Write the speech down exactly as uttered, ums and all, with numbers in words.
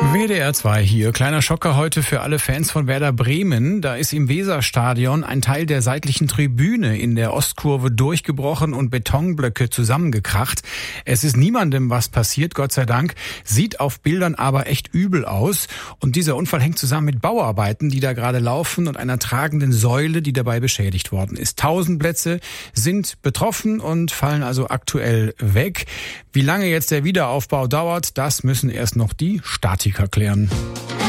W D R zwei hier. Kleiner Schocker heute für alle Fans von Werder Bremen. Da ist im Weserstadion ein Teil der seitlichen Tribüne in der Ostkurve durchgebrochen und Betonblöcke zusammengekracht. Es ist niemandem was passiert, Gott sei Dank. Sieht auf Bildern aber echt übel aus. Und dieser Unfall hängt zusammen mit Bauarbeiten, die da gerade laufen und einer tragenden Säule, die dabei beschädigt worden ist. Tausend Plätze sind betroffen und fallen also aktuell weg. Wie lange jetzt der Wiederaufbau dauert, das müssen erst noch die Statiker klären.